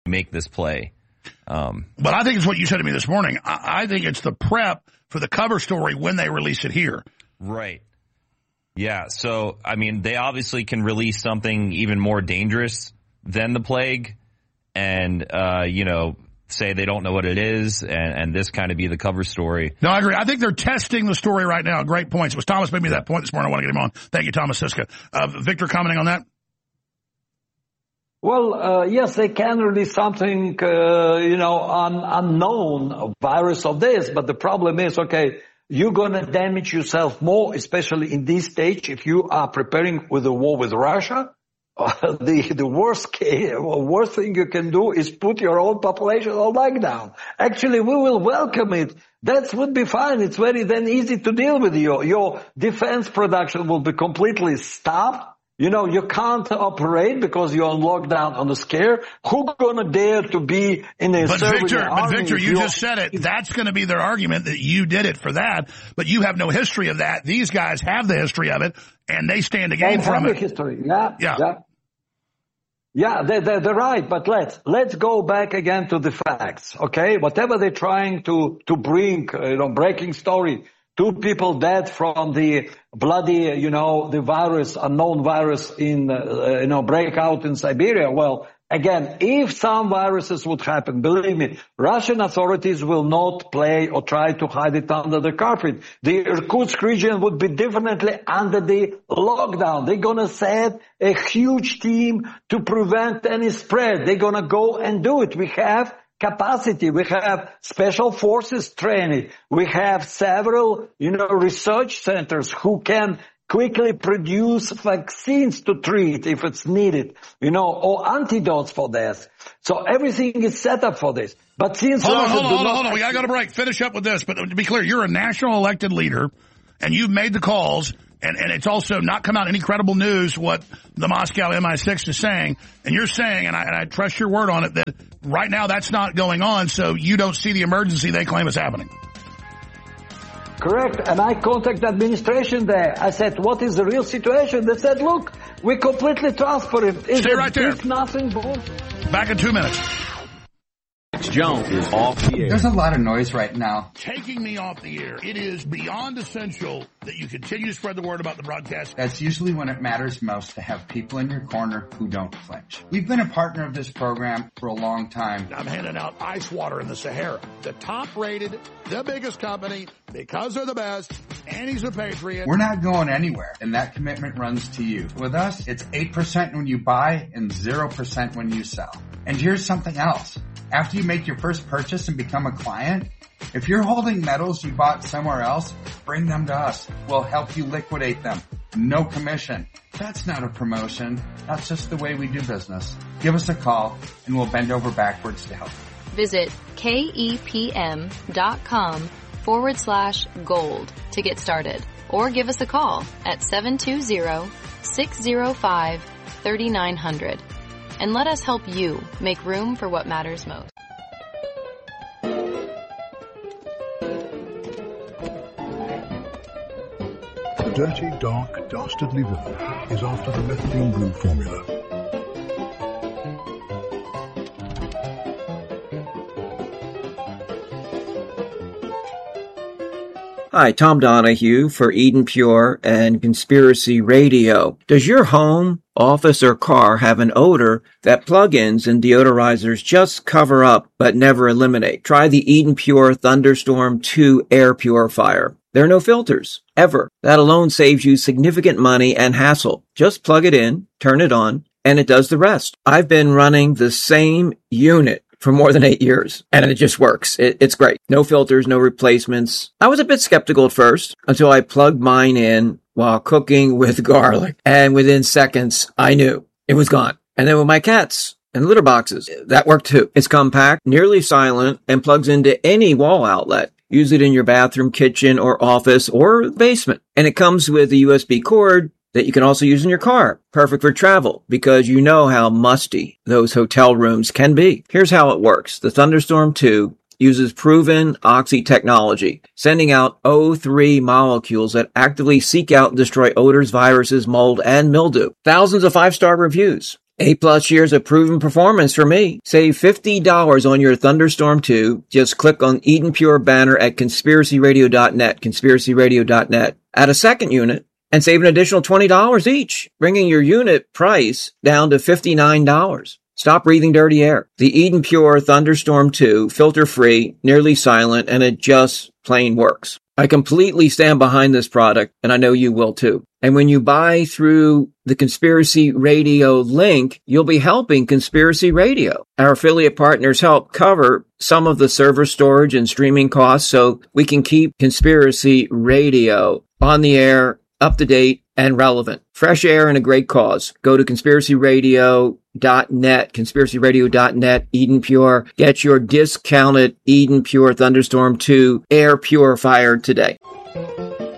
make this play. But I think it's what you said to me this morning. I think it's the prep for the cover story when they release it here. Right. Yeah. So, I mean, they obviously can release something even more dangerous than the plague and, say they don't know what it is and this kind of be the cover story. No, I agree. I think they're testing the story right now. Great points. It was Thomas made me that point this morning. I want to get him on. Thank you, Thomas Siska. Victor, commenting on that? Well, yes, they can release something, unknown virus of this, but the problem is, okay, you're going to damage yourself more, especially in this stage, if you are preparing with a war with Russia. The worst thing you can do is put your own population on lockdown. Actually, we will welcome it. That would be fine. It's very then easy to deal with you. Your defense production will be completely stopped. You can't operate because you're on lockdown on the scare. Who's gonna dare to be in a Victor, you just said it. That's gonna be their argument that you did it for that, but you have no history of that. These guys have the history of it, and they stand to gain from it. History. Yeah, they're right, but let's go back again to the facts, okay? Whatever they're trying to bring, breaking story, 2 people dead from the bloody, the virus, unknown virus in, breakout in Siberia. Well, again, if some viruses would happen, believe me, Russian authorities will not play or try to hide it under the carpet. The Irkutsk region would be definitely under the lockdown. They're going to set a huge team to prevent any spread. They're going to go and do it. We have capacity. We have special forces training. We have several, research centers who can quickly produce vaccines to treat if it's needed, or antidotes for this. So everything is set up for this. But since Hold on. We gotta go to break. Finish up with this. But to be clear, you're a national elected leader, and you've made the calls, and it's also not come out any credible news what the Moscow MI6 is saying. And you're saying, and I trust your word on it, that right now that's not going on, so you don't see the emergency they claim is happening. Correct. And I contacted the administration there. I said, what is the real situation? They said, look, we're completely transparent. Stay right there. It's nothing. Back in 2 minutes. Jones is off the air. There's a lot of noise right now. Taking me off the air. It is beyond essential that you continue to spread the word about the broadcast. That's usually when it matters most to have people in your corner who don't flinch. We've been a partner of this program for a long time. I'm handing out ice water in the Sahara. The top rated, the biggest company, because they're the best, and he's a patriot. We're not going anywhere, and that commitment runs to you. With us, it's 8% when you buy and 0% when you sell. And here's something else. After you make your first purchase and become a client, if you're holding metals you bought somewhere else, bring them to us. We'll help you liquidate them. No commission. That's not a promotion. That's just the way we do business. Give us a call and we'll bend over backwards to help. Visit KEPM.com/gold to get started, or give us a call at 720-605-3900. And let us help you make room for what matters most. The dirty, dark, dastardly villain is after the methylene blue formula. Hi, Tom Donahue for Eden Pure and Conspiracy Radio. Does your home, office, or car have an odor that plug-ins and deodorizers just cover up but never eliminate? Try the Eden Pure Thunderstorm 2 air purifier. There are no filters, ever. That alone saves you significant money and hassle. Just plug it in, turn it on, and it does the rest. I've been running the same unit for more than 8 years, and it just works. It's great. No filters, no replacements. I was a bit skeptical at first until I plugged mine in while cooking with garlic, and within seconds, I knew it was gone. And then with my cats and litter boxes, that worked too. It's compact, nearly silent, and plugs into any wall outlet. Use it in your bathroom, kitchen, or office, or basement. And it comes with a USB cord that you can also use in your car. Perfect for travel, because you know how musty those hotel rooms can be. Here's how it works. The Thunderstorm 2 uses proven oxy technology, sending out O3 molecules that actively seek out and destroy odors, viruses, mold, and mildew. Thousands of 5-star reviews. 8+ years of proven performance for me. Save $50 on your Thunderstorm 2. Just click on Eden Pure banner at conspiracyradio.net, conspiracyradio.net. Add a second unit and save an additional $20 each, bringing your unit price down to $59. Stop breathing dirty air. The Eden Pure Thunderstorm 2, filter-free, nearly silent, and it just plain works. I completely stand behind this product, and I know you will too. And when you buy through the Conspiracy Radio link, you'll be helping Conspiracy Radio. Our affiliate partners help cover some of the server storage and streaming costs so we can keep Conspiracy Radio on the air, up to date, and relevant. Fresh air and a great cause. Go to conspiracyradio.net, conspiracyradio.net, Eden Pure. Get your discounted Eden Pure Thunderstorm 2 air purifier today.